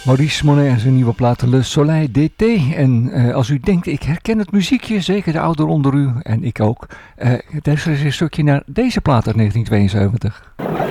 Maurice Monet en zijn nieuwe plaat Le Soleil d'été. En als u denkt, ik herken het muziekje, zeker de ouderen onder u en ik ook. Er is een stukje naar deze plaat uit 1972.